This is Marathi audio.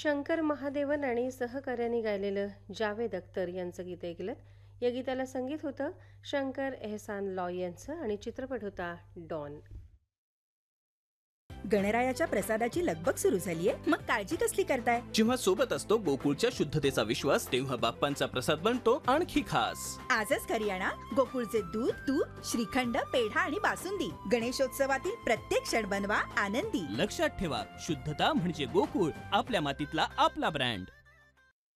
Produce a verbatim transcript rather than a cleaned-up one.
शंकर महादेवन आणि सहकार्याने गायलेलं जावेद अख्तर यांचं गीत ऐकलं. या गीताला संगीत होतं शंकर एहसान लॉय यांचं आणि चित्रपट होता डॉन. गणरायाच्या प्रसादाची लगबग सुरू झालीये, मग काळजी कसली करताय? जेव्हा सोबत असतो गोकुळच्या शुद्धतेचा विश्वास, तेव्हा बाप्पांचा प्रसाद बनतो आणखी खास. आजच घरी आणा गोकुळचे दूध, तूप, श्रीखंड, पेढा आणि बासुंदी. गणेशोत्सवातील प्रत्येक क्षण बनवा आनंदी. लक्षात ठेवा, शुद्धता म्हणजे गोकुळ, आपल्या मातीतला आपला ब्रँड.